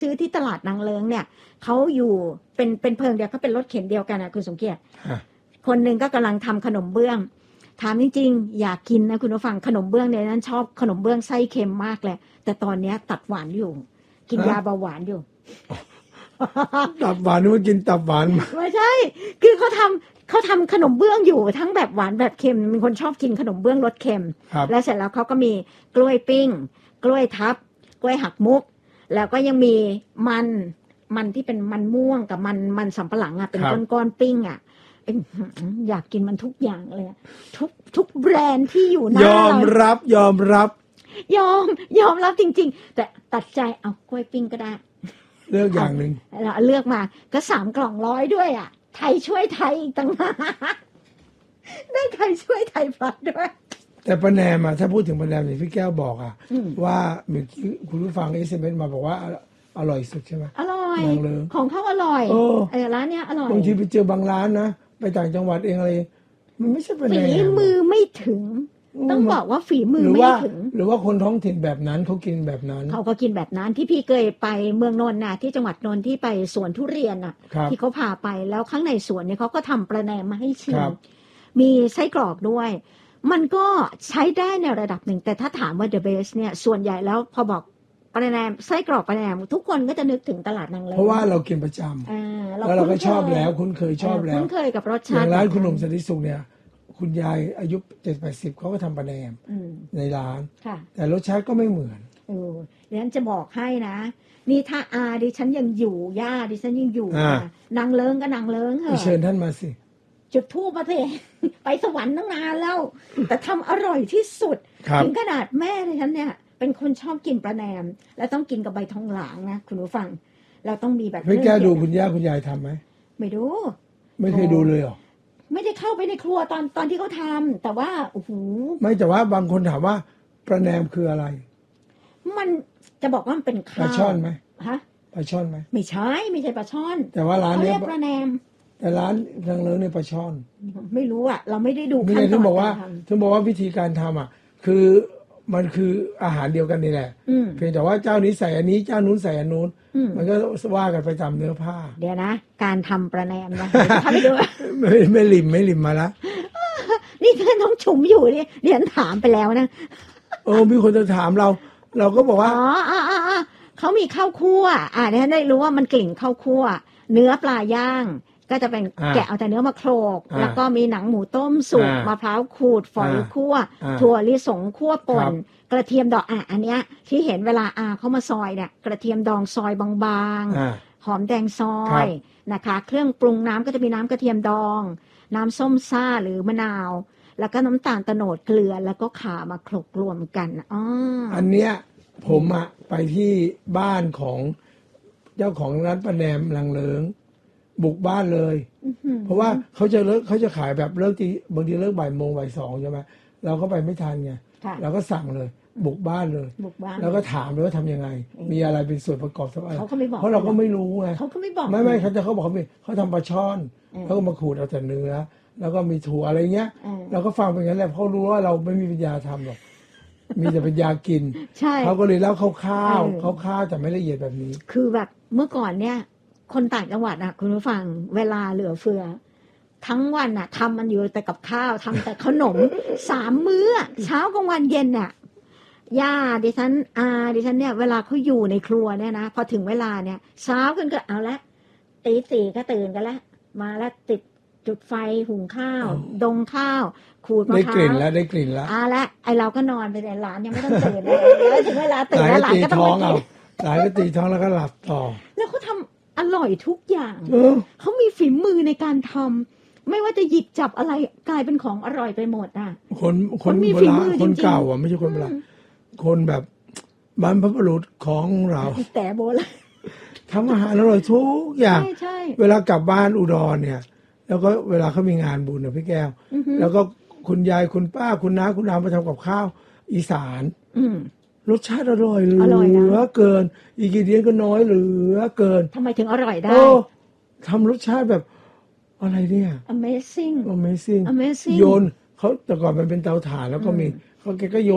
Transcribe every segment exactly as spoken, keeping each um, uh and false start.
ซื้อที่ตลาดนางเลิ้งเนี่ยเขาอยู่เป็นเป็นเพิงเดียวเขาเป็นรถเข็นเดียวกันนะคุณสมเกียรติคนหนึ่งก็กำลังทำขนมเบื้องถามจริงๆอยากกินนะคุณผู้ฟังขนมเบื้องเนี่ยนั้นชอบขนมเบื้องไส้เค็มมากเลยแต่ตอนนี้ตัดหวานอยู่กินยาเบาหวานอยู่ตับหวานนึกว่ากินตับหวานไม่ใช่คือเขาทำเขาทำขนมเบื้องอยู่ทั้งแบบหวานแบบเค็มมีคนชอบกินขนมเบื้องรสเค็มแล้วเสร็จแล้วเขาก็มีกล้วยปิ้งกล้วยทับกล้วยหักมุกแล้วก็ยังมีมันมันที่เป็นมันม่วงกับมันมันสำปะหลังอ่ะเป็นก้อนๆปิ้งอ่ะอยากกินมันทุกอย่างเลยทุกทุกแบรนด์ที่อยู่หน้าเรายอมรับยอมรับยอมยอมรับจริงๆแต่ตัดใจเอากล้วยปิ้งก็ได้เลือกอย่างหนึ่งเลือกมาก็สามกล่องร้อยด้วยอ่ะไทยช่วยไทยอีกต่างหากได้ไทยช่วยไทยพลัดด้วยแต่ปลาแนมอ่ะถ้าพูดถึงปลาแนมอย่างพี่แก้วบอกอ่ะว่าเมื่อกี้คุณผู้ฟังเอสเอ็มเอสมาบอกว่าอร่อยสุดใช่ไหมอร่อยของเขาอร่อยไอ้ร้านเนี้ยอร่อยบางทีไปเจอบางร้านนะไปต่างจังหวัดเองอะไรมันไม่ใช่ปลาแนมฝีมือไม่ถึงต้องบอกว่าฝีมือไม่ถึงหรือว่าคนท้องถิ่นแบบนั้นเขากินแบบนั้นเขาก็กินแบบนั้นที่พี่เคยไปเมืองนนท์นะที่จังหวัดนนท์ที่ไปสวนทุเรียนน่ะที่เขาพาไปแล้วข้างในสวนเนี่ยเขาก็ทำปลาแนมมาให้ชิมมีไส้กรอกด้วยมันก็ใช้ได้ในระดับหนึ่งแต่ถ้าถามว่า the best เนี่ยส่วนใหญ่แล้วพอบอกปลาแนมไส้กรอกปลาแนมทุกคนก็จะนึกถึงตลาดนางเลิ้งเพราะว่าเรากินประจำแล้วเราก็ชอบแล้วคุ้นเคยชอบแล้วคุ้นเคยกับรสชาติอย่างร้านคุณหนุ่มสันติสุขเนี่ยคุณยายอายุเจ็ดแปดสิบเขาก็ทำปลาแนมในร้านแต่รสชาติก็ไม่เหมือนเออดิฉันจะบอกให้นะนี่ถ้าอาดิฉันยังอยู่ย่าดิฉันยังอยู่นางเลิ้งก็นางเลิ้งเหรอเชิญท่านมาสิจุดธูปมาสิไปสวรรค์ตั้งนานแล้วแต่ทำอร่อยที่สุดถึงขนาดแม่ดิฉันเนี่ยเป็นคนชอบกินปลาแนมแล้วต้องกินกับใบทองหลางนะคุณผู้ฟังเราต้องมีแบบไม่แก้ดูคุณย่าคุณยายทำไหมไม่ดูไม่เคยดูเลยหรอไม่ได้เข้าไปในครัวตอนตอนที่เขาทำแต่ว่าโอ้โหไม่แต่ว่าบางคนถามว่าปลาแนมคืออะไรมันจะบอกว่ามันเป็นข้าวปลาช่อนไหมฮะปลาช่อนไหมไม่ใช่ไม่ใช่ปลาช่อนแต่ว่าร้านนี้เรียกปลาแนมแต่ร้านทางเลิ้งเนี่ยปลาช่อนไม่รู้อ่ะเราไม่ได้ดูขั้นตอนที่บอกว่าที่บอกว่าวิธีการทำอ่ะคือมันคืออาหารเดียวกันนี่แหละเพียงแต่ว่าเจ้านี้ใส่อันนี้เจ้านู้นใส่อันนู้นมันก็ว่ากันไปตามเนื้อผ้าเดี๋ยวนะการทำปลาแนมนะทำไปดูไม่ไม่ลิมไม่ลิมมาละนี่คือน้องฉุมอยู่นี่เรียนถามไปแล้วนะโอ้มีคนจะถามเราเราก็บอกว่าอ๋ออ๋ออ๋อเขามีข้าวคั่วอ่าเนี่ยได้รู้ว่ามันกลิ่นข้าวคั่วเนื้อปลาย่างก็จะเป็นแกะเอาแต่เนื้อมาโขลกแล้วก็มีหนังหมูต้มสุกมะพร้าวขูดฝอยคั่วถั่วลิสงคั่วป่นกระเทียมดองอ่ะอันเนี้ยที่เห็นเวลาอาเขามาซอยเนี่ยกระเทียมดองซอยบางๆหอมแดงซอยนะคะเครื่องปรุงน้ำก็จะมีน้ำกระเทียมดองน้ำส้มซ่าหรือมะนาวแล้วก็น้ำตาลโตนดเกลือแล้วก็ข่ามาโขลกรวมกันอ๋ออันเนี้ยผมอะไปที่บ้านของเจ้าของร้านปลาแนมนางเลิ้งบุกบ้านเลยเพราะว่าเขาจะเลิกเขาจะขายแบบเลิกที่บางทีเลิกบ่ายโมงบ่ายสองใช่ไหมเราก็ไปไม่ทันไงเราก็สั่งเลยบุกบ้านเลยแล้วก็ถามเลยว่าทำยังไงมีอะไรเป็นส่วนประกอบอะไรเพราะเราก็ไม่รู้ไงเขาก็ไม่บอกไม่ไม่เขาจะเขาบอกเขาเขาทำปลาช่อนเขาก็มาขูดเอาแต่เนื้อแล้วก็มีถั่วอะไรเงี้ยเราก็ฟังไปงั้นแหละเขารู้ว่าเราไม่มีปัญญาทำหรอกมีแต่ปัญญากินเขาก็เลยเล่าคร่าวๆคร่าวๆแต่ไม่ละเอียดแบบนี้คือแบบเมื่อก่อนเนี่ยคนต่างจังหวัดอะคุณผู้ฟังเวลาเหลือเฟือทั้งวันอะทำมันอยู่แต่กับข้าวทำแต่ขนม สามมื้อเช้ากลางวันเย็นเนี่ยย่าดิฉันอาดิฉันเนี่ยเวลาเขาอยู่ในครัวเนี่ยนะพอถึงเวลาเนี่ยเช้าขึ้นก็เอาละตีสี่ก็ตื่นกันแล้วมาแล้วติดจุดไฟหุงข้าวดงข้าวขูดมะพร้าวได้กลิ่นแล้วได้กลิ่นแล้วอ่าละไอเราก็นอนไปแต่หลานยังไม่ต้องตื่นเลยแล้วถึงเวลาตื่นแล้วหลานก็ต้องมากินหลานก็ตีท้องแล้วก็หลับต่อแล้วเขาทำอร่อยทุกอย่างเขามีฝีมือในการทำไม่ว่าจะหยิบจับอะไรกลายเป็นของอร่อยไปหมดอ่ะคนคนโบราณคนเก่าอ่ะไม่ใช่คนโบราณคนแบบบรรพบุรุษของเราแต่โบราณทำอาหารอร่อยทุกอย่างเวลากลับบ้านอุดรเนี่ยแล้วก็เวลาเขามีงานบุญนะพี่แก้วแล้วก็คุณยายคุณป้าคุณน้าคุณอามาทำกับข้าวอีสานรสชาติอร่อยเหลือเกินอีกกี่เดือนก็น้อยเหลือเกินทำไมถึงอร่อยได้ทำรสชาติแบบอะไรเนี่ย Amazing Amazing Amazing โยนเขาแต่ก่อนมันเป็นเตาถ่านแล้วก็มีเขาแกก็โยน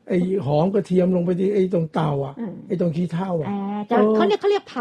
ไอ้หอมกระเทียมลงไปที่ไอ้ตรงเตาอ่ะอืมไอ้ตรงขี้เถ้าอ่ะอ่าจะเขาเนี่ยเขาเรียก